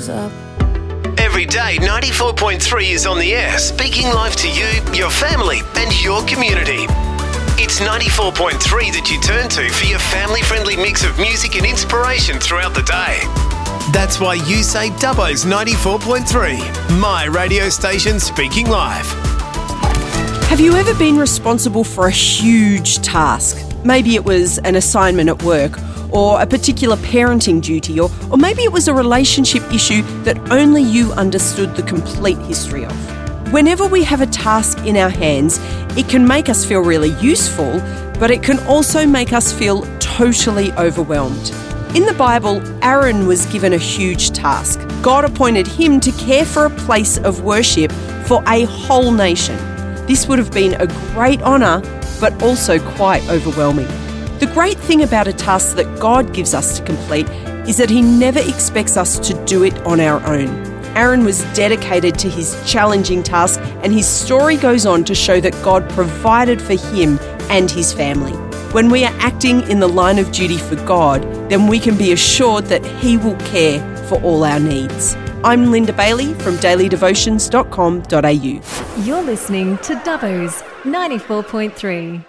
goes up. Every day, 94.3 is on the air, speaking life to you, your family, and your community. It's 94.3 that you turn to for your family-friendly mix of music and inspiration throughout the day. That's why you say Dubbo's 94.3, my radio station speaking life. Have you ever been responsible for a huge task? Maybe it was an assignment at work, or a particular parenting duty, or maybe it was a relationship issue that only you understood the complete history of. Whenever we have a task in our hands, it can make us feel really useful, but it can also make us feel totally overwhelmed. In the Bible, Aaron was given a huge task. God appointed him to care for a place of worship for a whole nation. This would have been a great honour, but also quite overwhelming. The great thing about a task that God gives us to complete is that He never expects us to do it on our own. Aaron was dedicated to his challenging task, and his story goes on to show that God provided for him and his family. When we are acting in the line of duty for God, then we can be assured that He will care for all our needs. I'm Linda Bailey from dailydevotions.com.au. You're listening to Dubbo's 94.3.